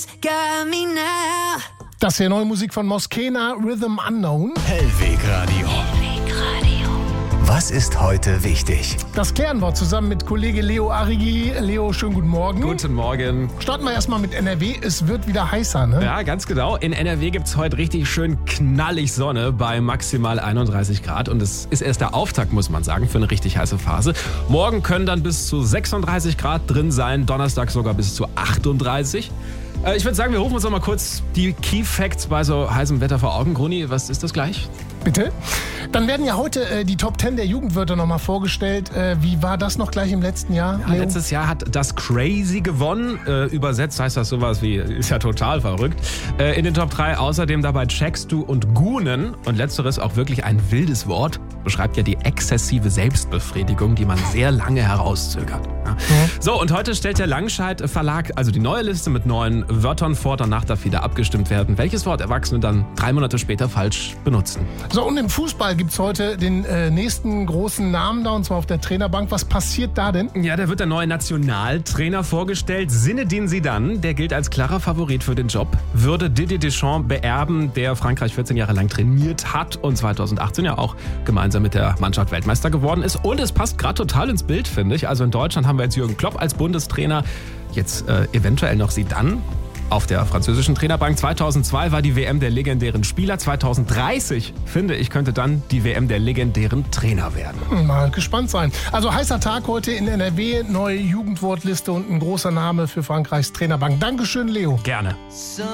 Got me now. Das hier neue Musik von Moskena, Rhythm Unknown. Hellweg Radio. Was ist heute wichtig? Das klären wir zusammen mit Kollege Leo Arrighi. Leo, schönen guten Morgen. Guten Morgen. Starten wir erstmal mit NRW. Es wird wieder heißer, ne? Ja, ganz genau. In NRW gibt es heute richtig schön knallig Sonne bei maximal 31 Grad. Und es ist erst der Auftakt, muss man sagen, für eine richtig heiße Phase. Morgen können dann bis zu 36 Grad drin sein, Donnerstag sogar bis zu 38. Ich würde sagen, wir rufen uns noch mal kurz die Key Facts bei so heißem Wetter vor Augen. Gruni, was ist das gleich? Bitte? Dann werden ja heute die Top 10 der Jugendwörter nochmal vorgestellt. Wie war das noch gleich im letzten Jahr? Ja, letztes Jahr hat das Crazy gewonnen. Übersetzt heißt das sowas wie, ist ja total verrückt. In den Top 3 außerdem dabei Checkst du und Gunen. Und letzteres auch wirklich ein wildes Wort. Beschreibt ja die exzessive Selbstbefriedigung, die man sehr lange herauszögert. Ja. So, und heute stellt der Langscheid Verlag also die neue Liste mit neuen Wörtern vor. Danach darf wieder abgestimmt werden, welches Wort Erwachsene dann 3 Monate später falsch benutzen. So, und im Fußball gibt es heute den nächsten großen Namen da, und zwar auf der Trainerbank. Was passiert da denn? Ja, da wird der neue Nationaltrainer vorgestellt. Zinedine Zidane, der gilt als klarer Favorit für den Job. Würde Didier Deschamps beerben, der Frankreich 14 Jahre lang trainiert hat und 2018 ja auch gemeinsam mit der Mannschaft Weltmeister geworden ist. Und es passt gerade total ins Bild, finde ich. Also in Deutschland haben wir jetzt Jürgen Klopp als Bundestrainer. Jetzt eventuell noch Zidane auf der französischen Trainerbank. 2002 war die WM der legendären Spieler. 2030, finde ich, könnte dann die WM der legendären Trainer werden. Mal gespannt sein. Also heißer Tag heute in NRW, neue Jugendwortliste und ein großer Name für Frankreichs Trainerbank. Dankeschön, Leo. Gerne.